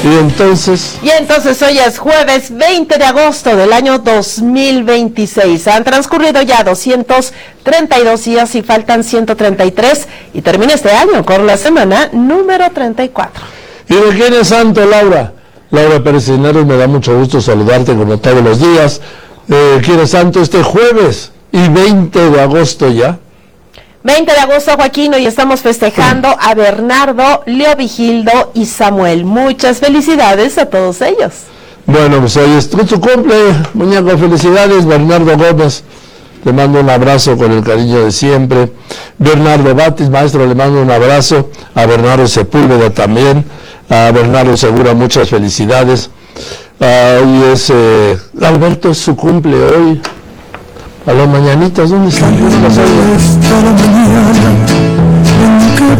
Y entonces hoy es jueves 20 de agosto del año 2026. Han transcurrido ya 232 días y faltan 133 y termina este año con la semana número 34. ¿Y de quién es santo, Laura? Laura Pérez Cisneros, me da mucho gusto saludarte como todos los días. ¿Quién es santo este jueves y 20 de agosto ya? 20 de agosto, Joaquín, hoy estamos festejando a Bernardo, Leovigildo y Samuel. Muchas felicidades a todos ellos. Bueno, pues hoy es tu cumple, muñeco, felicidades. Bernardo Gómez, le mando un abrazo con el cariño de siempre. Bernardo Batis, maestro, le mando un abrazo. A Bernardo Sepúlveda también. A Bernardo Segura, muchas felicidades. Hoy es, Alberto, es su cumple hoy. A las mañanitas, ¿dónde están? Esta la mañana en que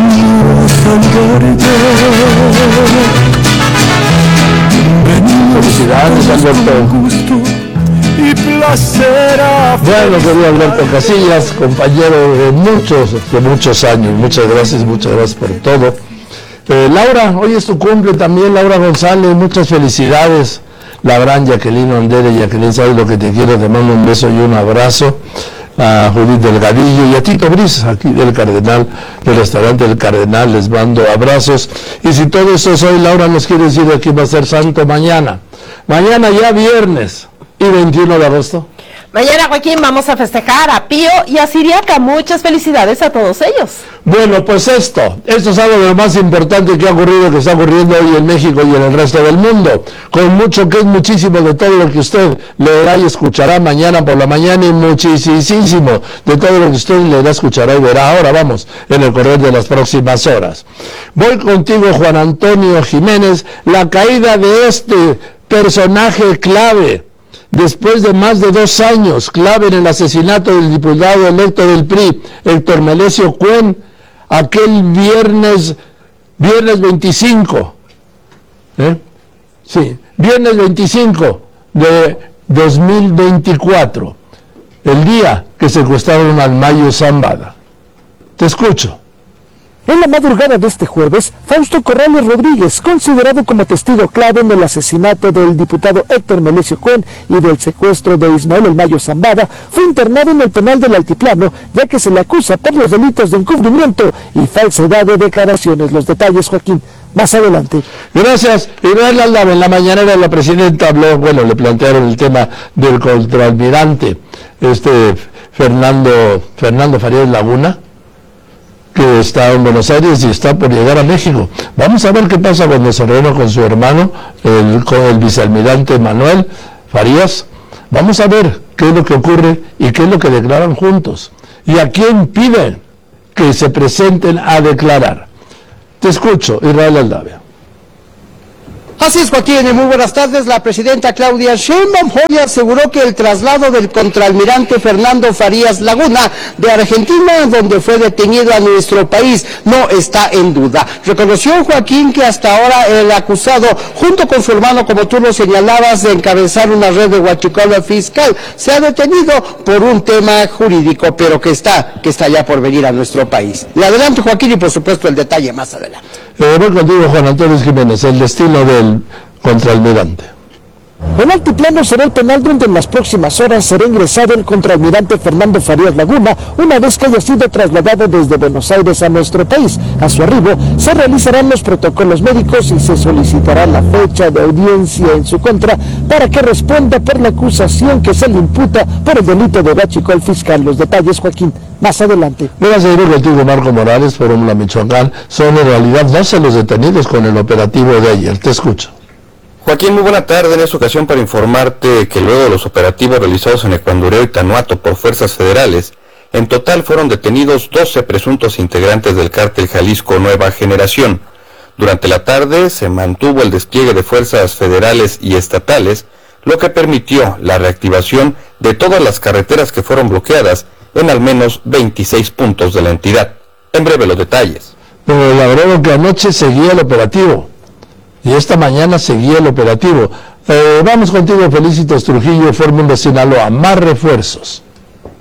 felicidades, Alberto. Y placer. Bueno, querido Alberto Casillas, compañero de muchos años, muchas gracias por todo. Laura, hoy es tu cumple también, Laura González, muchas felicidades. La gran Jacqueline Andere, Jacqueline, sabes lo que te quiero, te mando un beso y un abrazo. A Judith Delgadillo y a Tito Briz, aquí del Cardenal, del restaurante del Cardenal, les mando abrazos. Y si todo eso es hoy, Laura nos quiere decir de quién va a ser santo mañana. Mañana ya viernes y 21 de agosto. Mañana, Joaquín, vamos a festejar a Pío y a Siriaca. Muchas felicidades a todos ellos. Bueno, pues esto es algo de lo más importante que ha ocurrido, que está ocurriendo hoy en México y en el resto del mundo, con mucho que es muchísimo de todo lo que usted leerá y escuchará mañana por la mañana y muchísimo de todo lo que usted leerá, escuchará y verá. Ahora vamos en el correr de las próximas horas. Voy contigo, Juan Antonio Jiménez, la caída de este personaje clave. Después de más de 2 años, clave en el asesinato del diputado electo del PRI, Héctor Melesio Cuen, aquel viernes 25, viernes 25 de 2024, el día que secuestraron al Mayo Zambada. Te escucho. En la madrugada de este jueves, Fausto Corrales Rodríguez, considerado como testigo clave en el asesinato del diputado Héctor Melesio Cuen y del secuestro de Ismael El Mayo Zambada, fue internado en el penal del Altiplano, ya que se le acusa por los delitos de encubrimiento y falsedad de declaraciones. Los detalles, Joaquín, más adelante. Gracias. Israel Aldama, en la mañanera la presidenta habló, le plantearon el tema del contraalmirante, Fernando Farías Laguna, que está en Buenos Aires y está por llegar a México. Vamos a ver qué pasa cuando se reúna con su hermano, con el vicealmirante Manuel Farías. Vamos a ver qué es lo que ocurre y qué es lo que declaran juntos. Y a quién piden que se presenten a declarar. Te escucho, Israel Aldavia. Así es, Joaquín, muy buenas tardes. La presidenta Claudia Sheinbaum hoy aseguró que el traslado del contraalmirante Fernando Farías Laguna de Argentina, donde fue detenido a nuestro país, no está en duda. Reconoció, Joaquín, que hasta ahora el acusado, junto con su hermano, como tú lo señalabas, de encabezar una red de huachicoleo fiscal, se ha detenido por un tema jurídico, pero que está ya por venir a nuestro país. Le adelanto, Joaquín, y por supuesto el detalle más adelante. Voy contigo, Juan Antonio Jiménez, el destino del contraalmirante. El Altiplano será el penal donde en las próximas horas será ingresado el contraalmirante Fernando Farías Laguna, una vez que haya sido trasladado desde Buenos Aires a nuestro país. A su arribo se realizarán los protocolos médicos y se solicitará la fecha de audiencia en su contra para que responda por la acusación que se le imputa por el delito de huachicol fiscal. Los detalles, Joaquín, más adelante. Me vas a ir contigo, Marco Morales, Fórmula Michoacán. Son en realidad 12 los detenidos con el operativo de ayer. Te escucho. Joaquín, muy buena tarde. En esta ocasión para informarte que luego de los operativos realizados en Ecuandureo y Tanuato por fuerzas federales, en total fueron detenidos 12 presuntos integrantes del cártel Jalisco Nueva Generación. Durante la tarde se mantuvo el despliegue de fuerzas federales y estatales, lo que permitió la reactivación de todas las carreteras que fueron bloqueadas en al menos 26 puntos de la entidad. En breve los detalles. Pero la verdad es que anoche seguía el operativo. Y esta mañana seguía el operativo. Vamos contigo, Felicitas Trujillo, Fórmula Sinaloa. Más refuerzos.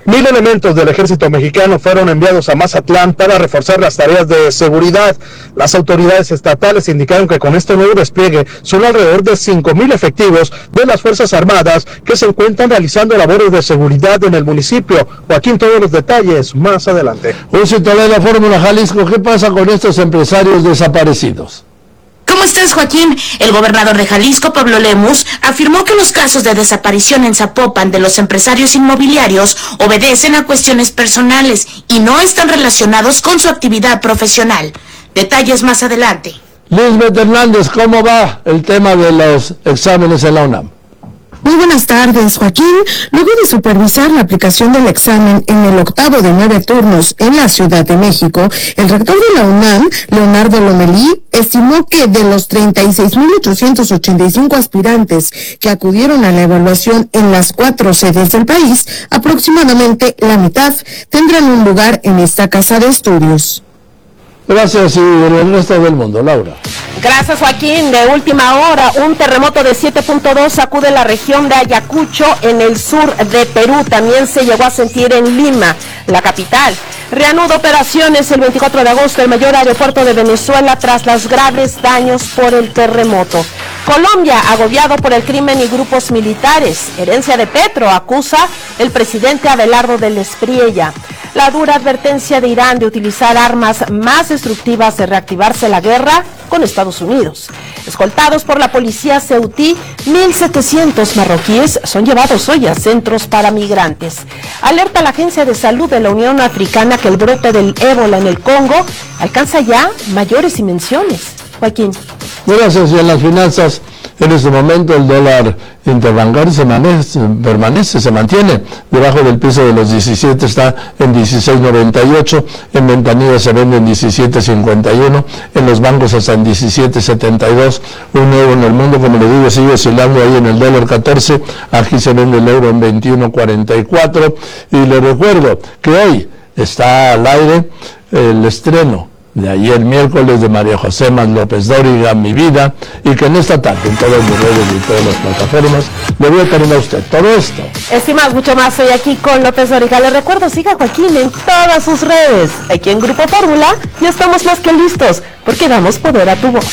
1000 elementos del ejército mexicano fueron enviados a Mazatlán para reforzar las tareas de seguridad. Las autoridades estatales indicaron que con este nuevo despliegue son alrededor de 5000 efectivos de las Fuerzas Armadas que se encuentran realizando labores de seguridad en el municipio. Joaquín, todos los detalles más adelante. Un de la Fórmula Jalisco, ¿qué pasa con estos empresarios desaparecidos? ¿Cómo estás, Joaquín? El gobernador de Jalisco, Pablo Lemus, afirmó que los casos de desaparición en Zapopan de los empresarios inmobiliarios obedecen a cuestiones personales y no están relacionados con su actividad profesional. Detalles más adelante. Lisbeth Hernández, ¿cómo va el tema de los exámenes en la UNAM? Muy buenas tardes, Joaquín. Luego de supervisar la aplicación del examen en el 8º de 9 turnos en la Ciudad de México, el rector de la UNAM, Leonardo Lomelí, estimó que de los 36.885 aspirantes que acudieron a la evaluación en las 4 sedes del país, aproximadamente la mitad tendrán un lugar en esta casa de estudios. Gracias, y en el resto del mundo, Laura. Gracias, Joaquín. De última hora, un terremoto de 7.2 sacude la región de Ayacucho en el sur de Perú. También se llegó a sentir en Lima, la capital. Reanuda operaciones el 24 de agosto el mayor aeropuerto de Venezuela tras los graves daños por el terremoto. Colombia, agobiado por el crimen y grupos militares. Herencia de Petro, acusa el presidente Abelardo del Espriella. La dura advertencia de Irán de utilizar armas más destructivas de reactivarse la guerra con Estados Unidos. Escoltados por la policía ceutí, 1.700 marroquíes son llevados hoy a centros para migrantes. Alerta la Agencia de Salud de la Unión Africana que el brote del ébola en el Congo alcanza ya mayores dimensiones. Joaquín. Gracias. Y en las finanzas, en este momento el dólar interbancario se mantiene debajo del piso de los 17, está en 16.98, en ventanilla se vende en 17.51, en los bancos hasta en 17.72, un euro en el mundo, como le digo, sigue oscilando ahí en el dólar 14, aquí se vende el euro en 21.44, y le recuerdo que hoy está al aire el estreno de ayer miércoles de María José López Dóriga, Mi Vida, y que en esta tarde, en todas mis redes y todas las plataformas, le voy a tener a usted todo esto. Estimados, mucho más, soy aquí con López Dóriga. Le recuerdo, siga a Joaquín en todas sus redes. Aquí en Grupo Fórmula ya estamos más que listos, porque damos poder a tu voz.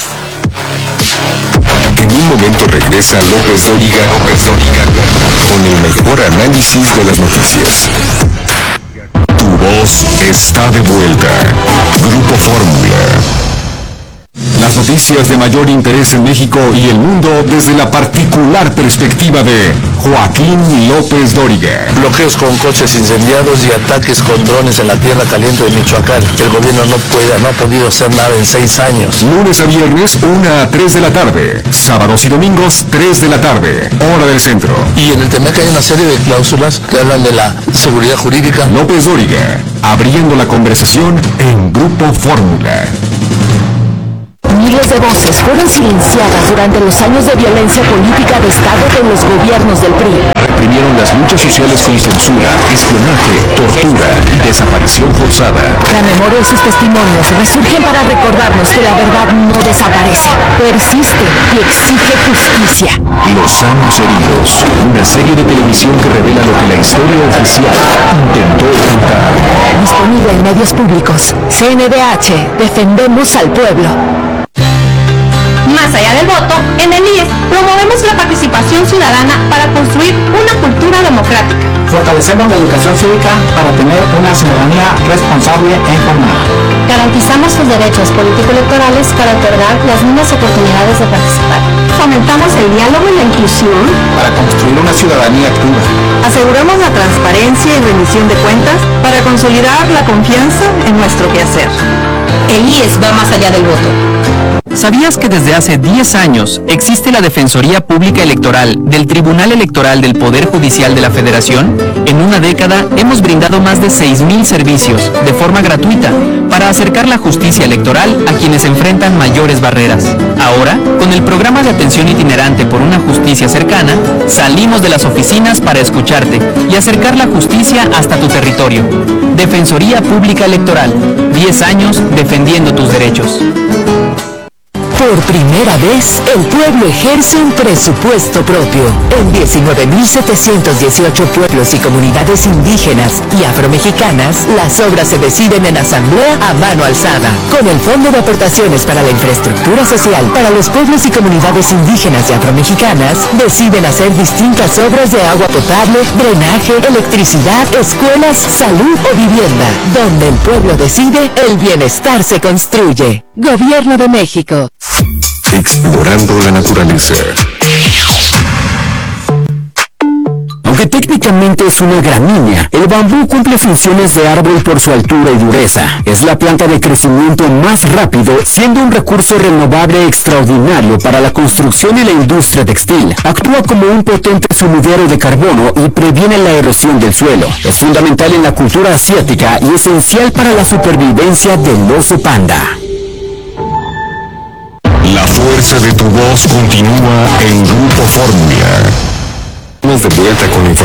En un momento regresa López Dóriga, con el mejor análisis de las noticias. Tu voz está de vuelta. Grupo Fórmula. Las noticias de mayor interés en México y el mundo desde la particular perspectiva de Joaquín López Dóriga. Bloqueos con coches incendiados y ataques con drones en la tierra caliente de Michoacán. El gobierno no ha podido hacer nada en 6 años. Lunes a viernes, 1 a 3 de la tarde. Sábados y domingos, 3 de la tarde. Hora del centro. Y en el TEMEC hay una serie de cláusulas que hablan de la seguridad jurídica. López Dóriga, abriendo la conversación en Grupo Fórmula. Miles de voces fueron silenciadas durante los años de violencia política de Estado de los gobiernos del PRI. Reprimieron las luchas sociales con censura, espionaje, tortura y desaparición forzada. La memoria y sus testimonios resurgen para recordarnos que la verdad no desaparece, persiste y exige justicia. Los años heridos, una serie de televisión que revela lo que la historia oficial intentó ocultar. Disponible en medios públicos. CNDH, defendemos al pueblo. Más allá del voto, en el IES promovemos la participación ciudadana para construir una cultura democrática. Fortalecemos la educación cívica para tener una ciudadanía responsable e informada. Garantizamos sus derechos político-electorales para otorgar las mismas oportunidades de participar. Fomentamos el diálogo y la inclusión para construir una ciudadanía activa. Aseguramos la transparencia y rendición de cuentas para consolidar la confianza en nuestro quehacer. El IES va más allá del voto. ¿Sabías que desde hace 10 años existe la Defensoría Pública Electoral del Tribunal Electoral del Poder Judicial de la Federación? En una década hemos brindado más de 6,000 servicios de forma gratuita para acercar la justicia electoral a quienes enfrentan mayores barreras. Ahora, con el programa de atención itinerante por una justicia cercana, salimos de las oficinas para escucharte y acercar la justicia hasta tu territorio. Defensoría Pública Electoral, 10 años defendiendo tus derechos. Por primera vez, el pueblo ejerce un presupuesto propio. En 19.718 pueblos y comunidades indígenas y afromexicanas, las obras se deciden en asamblea a mano alzada. Con el Fondo de Aportaciones para la Infraestructura Social para los pueblos y comunidades indígenas y afromexicanas, deciden hacer distintas obras de agua potable, drenaje, electricidad, escuelas, salud o vivienda. Donde el pueblo decide, el bienestar se construye. Gobierno de México. Explorando la naturaleza. Aunque técnicamente es una gramínea, el bambú cumple funciones de árbol por su altura y dureza. Es la planta de crecimiento más rápido, siendo un recurso renovable extraordinario para la construcción y la industria textil. Actúa como un potente sumidero de carbono y previene la erosión del suelo. Es fundamental en la cultura asiática y esencial para la supervivencia del oso panda. La fuerza de tu voz continúa en Grupo Fórmula. Estamos de vuelta con información.